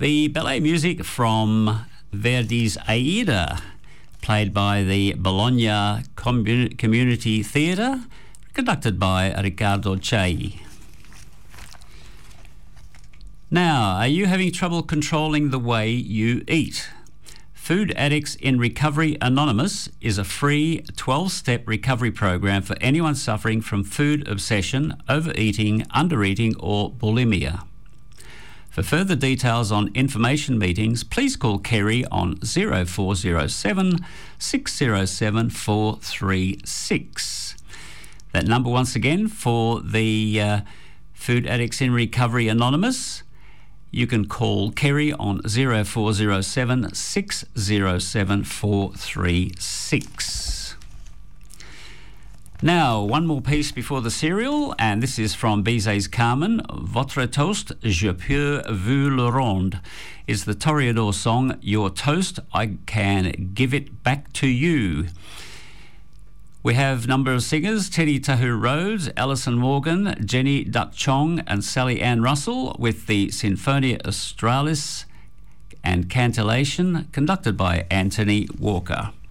The ballet music from Verdi's Aida, played by the Bologna Community Theatre, conducted by Riccardo Chai. Now, are you having trouble controlling the way you eat? Food Addicts in Recovery Anonymous is a free 12-step recovery program for anyone suffering from food obsession, overeating, undereating or bulimia. For further details on information meetings, please call Kerry on 0407 607 436. That number once again for the Food Addicts in Recovery Anonymous, you can call Kerry on 0407 607 436. Now, one more piece before the serial, and this is from Bizet's Carmen. Votre toast, je peux vous le rendre, is the Toreador song, Your Toast, I Can Give It Back to You. We have a number of singers, Teddy Tahu Rhodes, Alison Morgan, Jenny Duck Chong and Sally Ann Russell with the Sinfonia Australis and Cantillation, conducted by Anthony Walker.